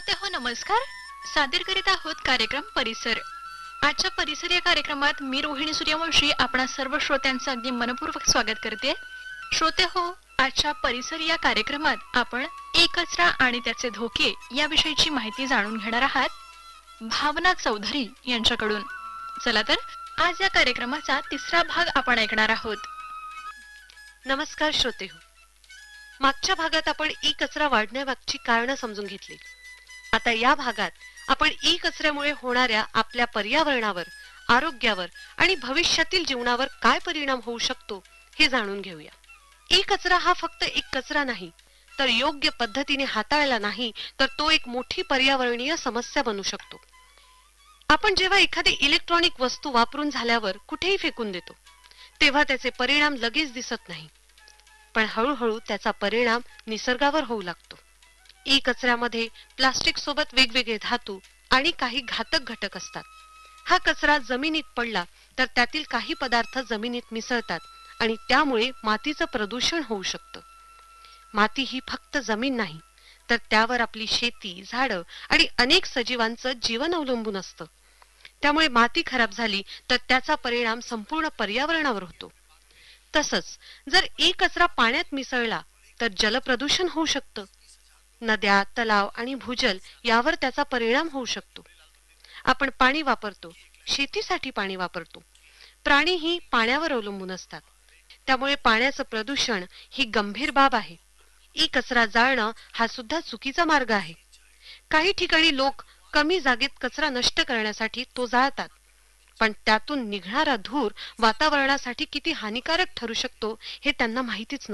श्रोते हो नमस्कार. सादर करीत आहोत कार्यक्रम परिसर. आजच्या परिसर या कार्यक्रमात मी रोहिणी सूर्यवंशी आपणा सर्व श्रोत्यांचं अगदी मनपूर्वक स्वागत करते. श्रोते हो, आजच्या परिसर या कार्यक्रमात आपण कचरा आणि त्याचे धोके याविषयीची माहिती जाणून घेणार आहात भावना चौधरी यांच्याकडून. चला तर आज या कार्यक्रमाचा तिसरा भाग आपण ऐकणार आहोत. नमस्कार श्रोते हो. मागच्या भागात आपण कचरा वाढण्यामागची कारणं समजून घेतली. आता या भागात आपण कचऱ्यामुळे होणाऱ्या आपल्या पर्यावरणावर, आरोग्यावर आणि भविष्यातील जीवनावर काय परिणाम होऊ शकतो हे जाणून घेऊया. कचरा हा फक्त एक कचरा नाही, तर योग्य पद्धतीने हाताळला नाही तर तो एक मोठी पर्यावरणीय समस्या बनू शकतो. आपण जेव्हा एखादी इलेक्ट्रॉनिक वस्तू वापरून झाल्यावर कुठेही फेकून देतो, तेव्हा त्याचे परिणाम लगेच दिसत नाही, पण हळूहळू त्याचा परिणाम निसर्गावर होऊ लागतो. कचऱ्यामध्ये प्लास्टिक सोबत वेगवेगळे धातू आणि काही घातक घटक असतात. हा कचरा जमिनीत पडला तर त्यातील काही पदार्थ जमिनीत मिसळतात आणि त्यामुळे मातीचं प्रदूषण होऊ शकतं. माती ही फक्त जमीन नाही, तर त्यावर आपली शेती, झाडं आणि अनेक सजीवांचं जीवन अवलंबून असतं. त्यामुळे माती खराब झाली तर त्याचा परिणाम संपूर्ण पर्यावरणावर होतो. तसंच जर कचरा पाण्यात मिसळला तर जलप्रदूषण होऊ शकतं. नद्या, तलाव आणि भूजल यावर त्याचा परिणाम होऊ शकतो. आपण पाणी वापरतो, शेतीसाठी पाणी वापरतो. प्राणीही पाण्यावर अवलंबून असतात. त्यामुळे पाण्याचं प्रदूषण ही गंभीर बाब आहे. कचरा जाळणं हा सुद्धा चुकीचा मार्ग आहे. काही ठिकाणी लोक कमी जागेत कचरा नष्ट करण्यासाठी तो जाळतात, पण त्यातून निघणारा धूर वातावरणासाठी किती हानिकारक ठरू शकतो हे त्यांना माहितीच नसतं.